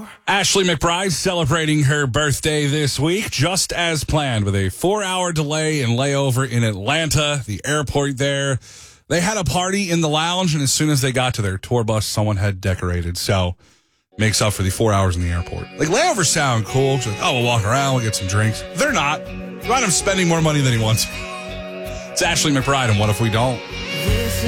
Ashley McBride celebrating her birthday this week, just as planned, with a 4-hour delay and layover in Atlanta, the airport there. They had a party in the lounge, and as soon as they got to their tour bus, someone had decorated. So, makes up for the 4 hours in the airport. Like, layovers sound cool. Just like, oh, we'll walk around, we'll get some drinks. They're not. You wind up spending more money than he wants. It's Ashley McBride, and what if we don't?